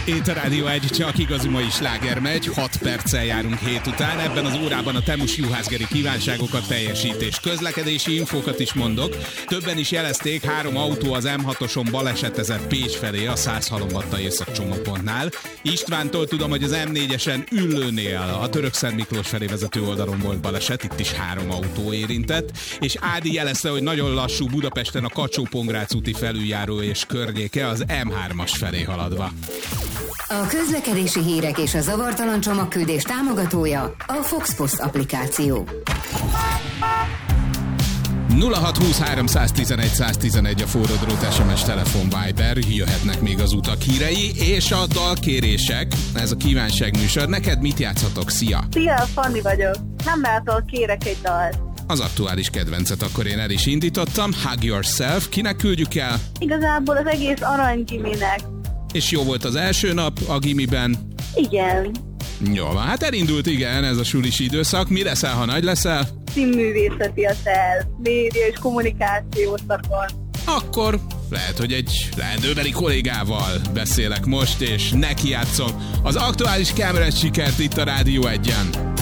Itt a Rádió 1, csak igazi mai sláger megy, 6 perccel járunk 7 után. Ebben az órában a Temus juhászgeri kívánságokat teljesítés. Közlekedési infókat is mondok. Többen is jelezték, 3 autó az M6-oson balesetezett Pécs felé a 100 Halombatta északcsomópontnál. Istvántól tudom, hogy az M4-esen Üllőnél a Törökszent Miklós felé vezető oldalon volt baleset, itt is 3 autó érintett. És Ádi jelezte, hogy nagyon lassú Budapesten a Kacsó-Pongrác úti felüljáró és környéke az M3-as felé haladva. A közlekedési hírek és a zavartalan csomagküldés támogatója a Fox Post applikáció. 0623 111 111 a forródrót, SMS, telefon, Viber, jöhetnek még az utak hírei és a dalkérések. Ez a kívánságműsor. Neked mit játszhatok? Szia! Szia, Fanni vagyok. Hannától kérek egy dalt. Az aktuális kedvencet akkor én el is indítottam. Hug Yourself. Kinek küldjük el? Igazából az egész Aranygiminek. És jó volt az első nap a gimiben? Igen. Jó, hát elindult igen ez a sulis időszak. Mi leszel, ha nagy leszel? Színművészeti a tel, média és kommunikáció szakon. Akkor lehet, hogy egy leendőbeli kollégával beszélek most, és neki játszom az aktuális Cameron sikert itt a Rádió 1-en.